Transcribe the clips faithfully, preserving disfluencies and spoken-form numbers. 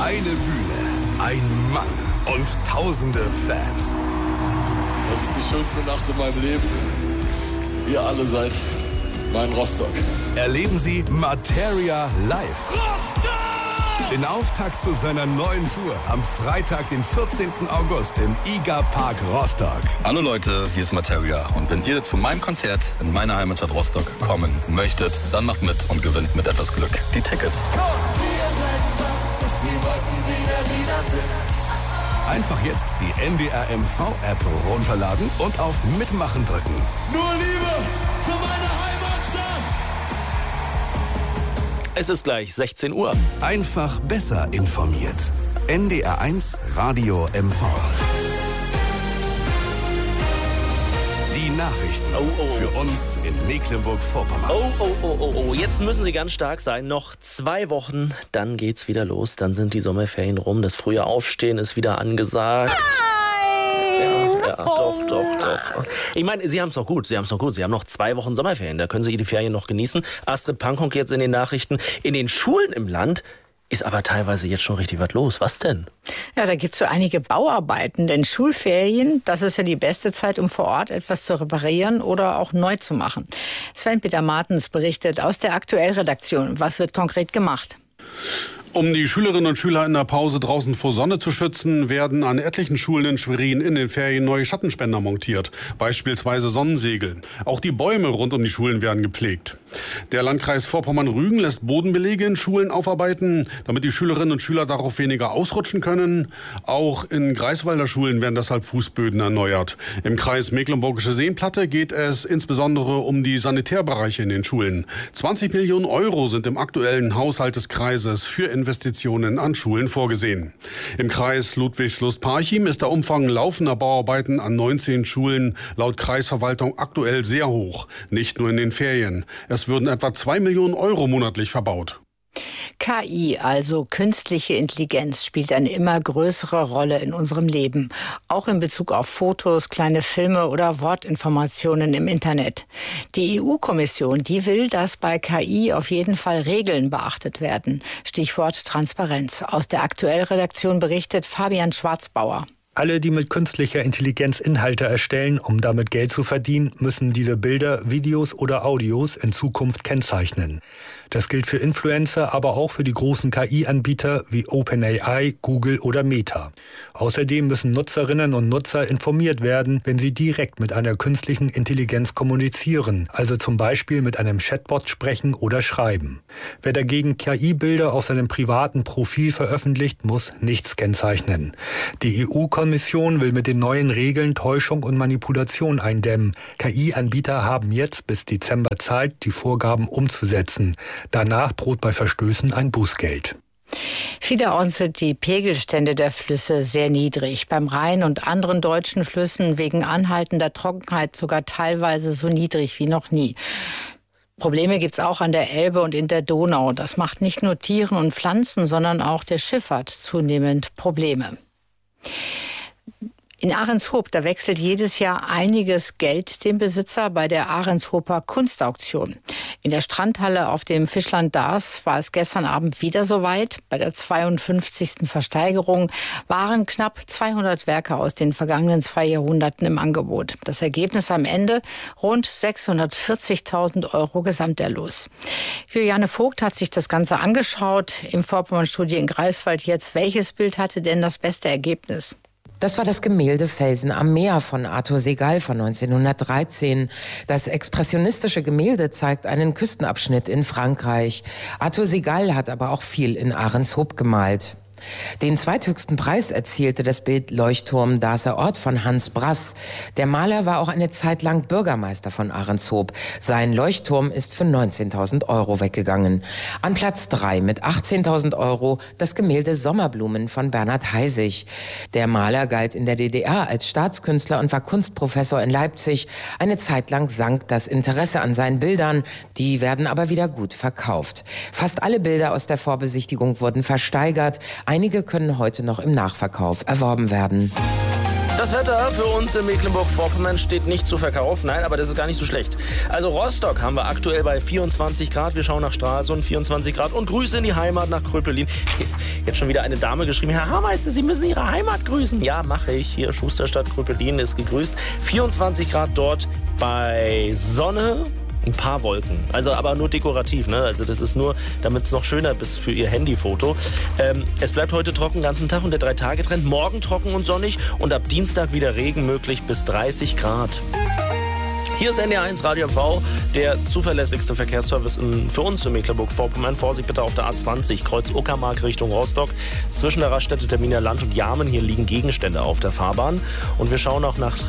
Eine Bühne, ein Mann und tausende Fans. Das ist die schönste Nacht in meinem Leben. Ihr alle seid mein Rostock. Erleben Sie Materia live. Rostock! Den Auftakt zu seiner neuen Tour am Freitag, den vierzehnten August im I G A Park Rostock. Hallo Leute, hier ist Materia. Und wenn ihr zu meinem Konzert in meiner Heimatstadt Rostock kommen möchtet, dann macht mit und gewinnt mit etwas Glück die Tickets. Einfach jetzt die N D R M V-App runterladen und auf Mitmachen drücken. Nur Liebe für meine Heimatstadt! Es ist gleich sechzehn Uhr. Einfach besser informiert. N D R eins Radio M V. Die Nachrichten Oh, oh. für uns in Mecklenburg-Vorpommern. Oh, oh, oh, oh, oh. Jetzt müssen Sie ganz stark sein. Noch zwei Wochen, dann geht's wieder los. Dann sind die Sommerferien rum. Das frühe Aufstehen ist wieder angesagt. Ja, ja, doch, doch, doch. Ich meine, Sie haben es noch gut. Sie haben es noch gut. Sie haben noch zwei Wochen Sommerferien. Da können Sie die Ferien noch genießen. Astrid Pankok jetzt in den Nachrichten. In den Schulen im Land ist aber teilweise jetzt schon richtig was los. Was denn? Ja, da gibt es so einige Bauarbeiten. Denn Schulferien, das ist ja die beste Zeit, um vor Ort etwas zu reparieren oder auch neu zu machen. Sven-Peter Martens berichtet aus der Aktuell-Redaktion. Was wird konkret gemacht? Um die Schülerinnen und Schüler in der Pause draußen vor Sonne zu schützen, werden an etlichen Schulen in Schwerin in den Ferien neue Schattenspender montiert, beispielsweise Sonnensegel. Auch die Bäume rund um die Schulen werden gepflegt. Der Landkreis Vorpommern-Rügen lässt Bodenbelege in Schulen aufarbeiten, damit die Schülerinnen und Schüler darauf weniger ausrutschen können. Auch in Greifswalder Schulen werden deshalb Fußböden erneuert. Im Kreis Mecklenburgische Seenplatte geht es insbesondere um die Sanitärbereiche in den Schulen. zwanzig Millionen Euro sind im aktuellen Haushalt des Kreises für Investitionen an Schulen vorgesehen. Im Kreis Ludwigslust-Parchim ist der Umfang laufender Bauarbeiten an neunzehn Schulen laut Kreisverwaltung aktuell sehr hoch. Nicht nur in den Ferien. Es würden etwa zwei Millionen Euro monatlich verbaut. K I, also künstliche Intelligenz, spielt eine immer größere Rolle in unserem Leben. Auch in Bezug auf Fotos, kleine Filme oder Wortinformationen im Internet. Die E U-Kommission, die will, dass bei K I auf jeden Fall Regeln beachtet werden. Stichwort Transparenz. Aus der Aktuell-Redaktion berichtet Fabian Schwarzbauer. Alle, die mit künstlicher Intelligenz Inhalte erstellen, um damit Geld zu verdienen, müssen diese Bilder, Videos oder Audios in Zukunft kennzeichnen. Das gilt für Influencer, aber auch für die großen K I-Anbieter wie OpenAI, Google oder Meta. Außerdem müssen Nutzerinnen und Nutzer informiert werden, wenn sie direkt mit einer künstlichen Intelligenz kommunizieren, also zum Beispiel mit einem Chatbot sprechen oder schreiben. Wer dagegen K I-Bilder auf seinem privaten Profil veröffentlicht, muss nichts kennzeichnen. Die E U-Kommission will mit den neuen Regeln Täuschung und Manipulation eindämmen. K I-Anbieter haben jetzt bis Dezember Zeit, die Vorgaben umzusetzen. Danach droht bei Verstößen ein Bußgeld. Vielerorts sind die Pegelstände der Flüsse sehr niedrig. Beim Rhein und anderen deutschen Flüssen wegen anhaltender Trockenheit sogar teilweise so niedrig wie noch nie. Probleme gibt es auch an der Elbe und in der Donau. Das macht nicht nur Tieren und Pflanzen, sondern auch der Schifffahrt zunehmend Probleme. In Ahrenshoop, da wechselt jedes Jahr einiges Geld dem Besitzer bei der Ahrenshoper Kunstauktion. In der Strandhalle auf dem Fischland Dars war es gestern Abend wieder soweit. Bei der zweiundfünfzigsten Versteigerung waren knapp zweihundert Werke aus den vergangenen zwei Jahrhunderten im Angebot. Das Ergebnis am Ende rund sechshundertvierzigtausend Euro Gesamterlös. Juliane Vogt hat sich das Ganze angeschaut. Im Vorpommern-Studio in Greifswald jetzt. Welches Bild hatte denn das beste Ergebnis? Das war das Gemälde Felsen am Meer von Arthur Segal von neunzehnhundertdreizehn. Das expressionistische Gemälde zeigt einen Küstenabschnitt in Frankreich. Arthur Segal hat aber auch viel in Ahrenshoop gemalt. Den zweithöchsten Preis erzielte das Bild Leuchtturm Darßer Ort von Hans Brass. Der Maler war auch eine Zeit lang Bürgermeister von Ahrenshoop. Sein Leuchtturm ist für neunzehntausend Euro weggegangen. An Platz drei mit achtzehntausend Euro das Gemälde Sommerblumen von Bernhard Heisig. Der Maler galt in der D D R als Staatskünstler und war Kunstprofessor in Leipzig. Eine Zeit lang sank das Interesse an seinen Bildern. Die werden aber wieder gut verkauft. Fast alle Bilder aus der Vorbesichtigung wurden versteigert. Einige können heute noch im Nachverkauf erworben werden. Das Wetter für uns in Mecklenburg-Vorpommern steht nicht zu Verkauf. Nein, aber das ist gar nicht so schlecht. Also Rostock haben wir aktuell bei vierundzwanzig Grad. Wir schauen nach Stralsund, vierundzwanzig Grad. Und Grüße in die Heimat nach Kröpelin. Jetzt schon wieder eine Dame geschrieben, Herr Haarmeister, Sie müssen Ihre Heimat grüßen. Ja, mache ich. Hier Schusterstadt Kröpelin ist gegrüßt. vierundzwanzig Grad dort bei Sonne. Ein paar Wolken, also aber nur dekorativ, ne? Also das ist nur, damit es noch schöner ist für Ihr Handyfoto. Ähm, es bleibt heute trocken den ganzen Tag und der Drei-Tage-Trend. Morgen trocken und sonnig und ab Dienstag wieder Regen möglich bis dreißig Grad. Hier ist N D R eins Radio M V, der zuverlässigste Verkehrsservice in, für uns in Mecklenburg-Vorpommern. Vorsicht bitte auf der A zwanzig, Kreuz Uckermark Richtung Rostock. Zwischen der Raststätte Terminer Land und Jarmen, hier liegen Gegenstände auf der Fahrbahn. Und wir schauen auch nach...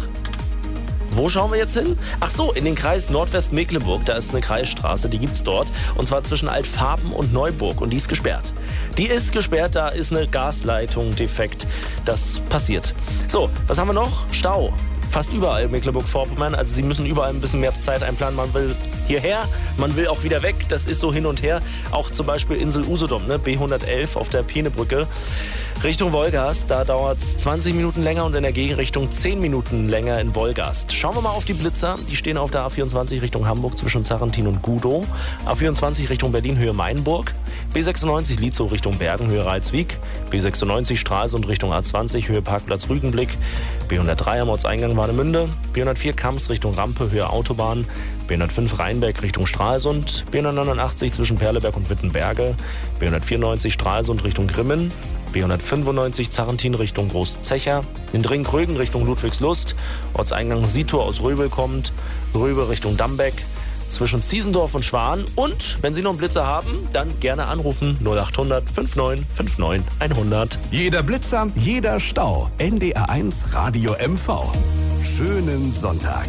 Wo schauen wir jetzt hin? Ach so, in den Kreis Nordwestmecklenburg. Da ist eine Kreisstraße, die gibt's dort. Und zwar zwischen Altfarben und Neuburg. Und die ist gesperrt. Die ist gesperrt, da ist eine Gasleitung defekt. Das passiert. So, was haben wir noch? Stau. Fast überall in Mecklenburg-Vorpommern. Also Sie müssen überall ein bisschen mehr Zeit einplanen. Man will hierher, man will auch wieder weg. Das ist so hin und her. Auch zum Beispiel Insel Usedom, ne? B hundertelf auf der Peenebrücke. Richtung Wolgast, da dauert es zwanzig Minuten länger und in der Gegenrichtung zehn Minuten länger in Wolgast. Schauen wir mal auf die Blitzer. Die stehen auf der A vierundzwanzig Richtung Hamburg zwischen Zarrentin und Gudow. A vierundzwanzig Richtung Berlin, Höhe Mainburg. B sechsundneunzig Lietzow Richtung Bergen, Höhe Ralswiek. B sechsundneunzig Stralsund Richtung A zwanzig, Höhe Parkplatz Rügenblick. B hundertdrei am Ortseingang Warnemünde. B hundertvier Kamps Richtung Rampe, Höhe Autobahn. B hundertfünf Rheinberg Richtung Stralsund. B hundertneunundachtzig zwischen Perleberg und Wittenberge. B hundertvierundneunzig Stralsund Richtung Grimmen. B hundertfünfundneunzig Zarrentin Richtung Großzecher. In Dringkrögen Richtung Ludwigslust. Ortseingang Sietor aus Röbel kommt. Röbel Richtung Dambeck. Zwischen Ziesendorf und Schwan. Und wenn Sie noch einen Blitzer haben, dann gerne anrufen null achthundert neunundfünfzig neunundfünfzig hundert. Jeder Blitzer, jeder Stau. N D R eins Radio M V. Schönen Sonntag.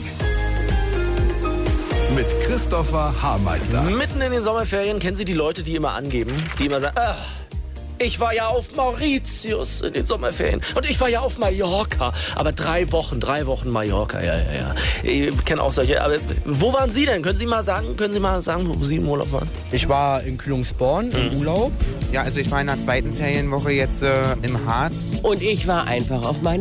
Mit Christopher Haarmeister. Mitten in den Sommerferien kennen Sie die Leute, die immer angeben, die immer sagen, ach, ich war ja auf Mauritius in den Sommerferien und ich war ja auf Mallorca. Aber drei Wochen, drei Wochen Mallorca, ja, ja, ja. Ich kenne auch solche. Aber wo waren Sie denn? Können Sie mal sagen, können Sie mal sagen, wo Sie im Urlaub waren? Ich war in Kühlungsborn im mhm. Urlaub. Ja, also ich war in der zweiten Ferienwoche jetzt äh, im Harz. Und ich war einfach auf meinem